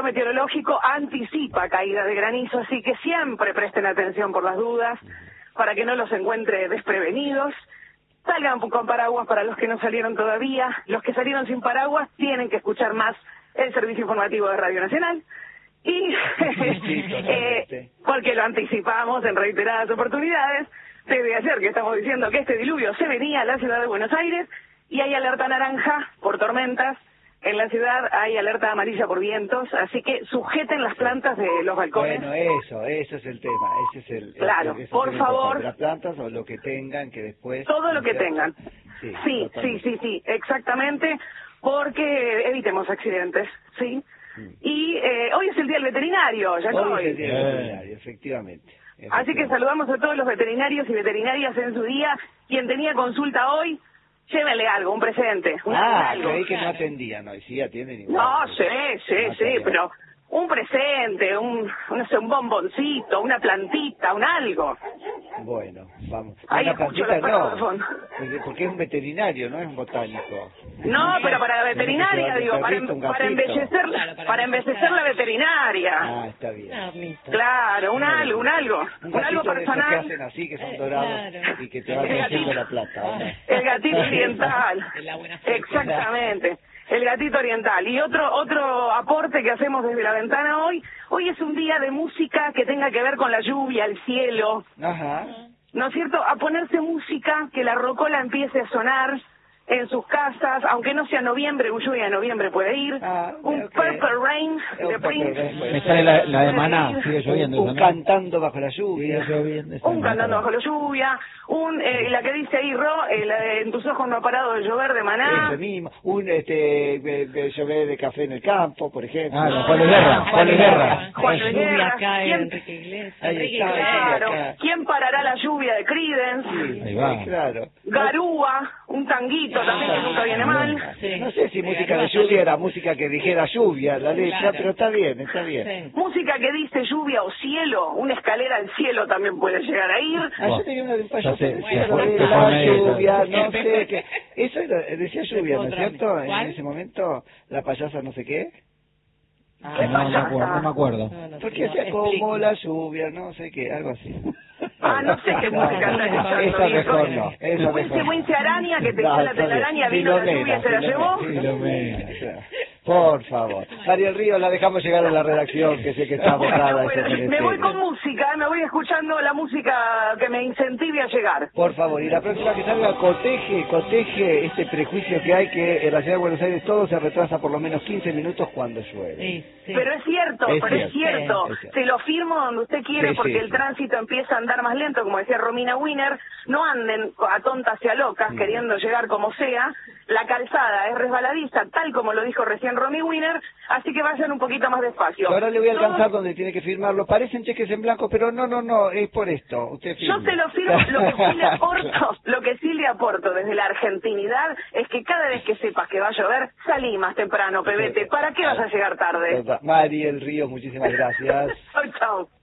Meteorológico anticipa caída de granizo, así que siempre presten atención por las dudas, para que no los encuentre desprevenidos. Salgan con paraguas para los que no salieron todavía. Los que salieron sin paraguas tienen que escuchar más el servicio informativo de Radio Nacional. Y porque lo anticipamos en reiteradas oportunidades, desde ayer que estamos diciendo que este diluvio se venía a la ciudad de Buenos Aires, y hay alerta naranja por tormentas. En la ciudad hay alerta amarilla por vientos, así que sujeten las plantas de los balcones. Bueno, eso es el tema, ese es el... Claro, por favor. Las plantas o lo que tengan que después... Todo lo que tengan. Sí, exactamente, porque evitemos accidentes, ¿sí? Y hoy es el Día del Veterinario, ya hoy es el Día del Veterinario, efectivamente. Así que saludamos a todos los veterinarios y veterinarias en su día. Quien tenía consulta hoy, llévenle algo, un presente. Algo. Creí que no atendían hoy, sí atienden igual. No, sí, pero un presente, un bomboncito, una plantita, un algo. Bueno, vamos. Ahí una plantita no, porque es un veterinario, no es un botánico. No, pero para la veterinaria, digo, para embellecer la veterinaria. Ah, está bien. Claro, un algo personal. Que hacen así, que son dorados y que te van haciendo la plata. El gatito oriental. Exactamente. El gatito oriental. Y otro aporte que hacemos desde la ventana hoy es un día de música que tenga que ver con la lluvia, el cielo. Ajá. ¿No es cierto? A ponerse música, que la rocola empiece a sonar en sus casas, aunque no sea noviembre, un lluvia de noviembre puede ir. Un Purple Rain de Prince. Me sale la de Maná, sigue lloviendo. Un Cantando bajo la lluvia. Un Cantando bajo la lluvia. La que dice ahí, la de En tus ojos no ha parado de llover de Maná. Eso mismo. Llover de café en el campo, por ejemplo. Juan Luis Guerra. Juan Luis Guerra. Cae Enrique Iglesias. Claro. ¿Quién parará la lluvia de Creedence? Ahí va. Claro. Garúa, un tanguito también que nunca viene mal. No sé si música de lluvia era música que dijera lluvia, la letra, pero está bien. Música que dice lluvia o cielo, una escalera al cielo también puede llegar a ir. Yo tenía una del payaso, la lluvia, no sé qué. Eso decía lluvia, ¿no es cierto? En ese momento, la payasa no sé qué. No me acuerdo. Porque hacía como la lluvia, no sé qué, algo así. No sé qué música está escuchando. Esa mejor no. Wince Araña, que te echó la telaraña, vino la lluvia y se la llevó. Por favor. Ariel Ríos, la dejamos llegar a la redacción, que sé que está abocada. Me voy con música, me voy escuchando la música que me incentive a llegar. Por favor, y la próxima que salga, coteje este prejuicio que hay que en la ciudad de Buenos Aires todo se retrasa por lo menos 15 minutos cuando llueve. Sí. Pero es cierto. Se lo firmo donde usted quiere, porque el tránsito empieza a andar más lento, como decía Romina Wiener. No anden a tontas y a locas queriendo llegar como sea. La calzada es resbaladiza, tal como lo dijo recién Romy Wiener, así que vayan un poquito más despacio. Ahora le voy a alcanzar donde tiene que firmarlo. Parecen cheques en blanco, pero no, es por esto. Usted firma. Yo se lo firmo. Lo que sí le aporto desde la argentinidad es que cada vez que sepas que va a llover, salí más temprano, pebete. ¿Para qué vas a llegar tarde? Mariel Ríos, muchísimas gracias. Chau.